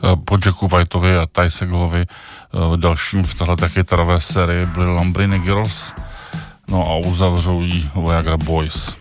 po Jacku Whiteovi a Ty Segalovi. Dalším v téhle taky travé sérii byly Lamborghini Girls, no a uzavřou jí Viagra Boys.